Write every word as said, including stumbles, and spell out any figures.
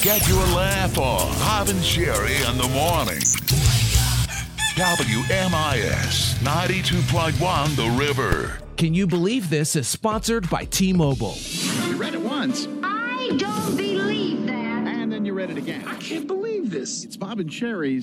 Get your laugh on. Bob and Sherry in the morning. W M I S ninety-two point one The River. Can you believe this is sponsored by T-Mobile? You read it once. I don't believe that. And then you read it again. I can't believe this. It's Bob and Sherry's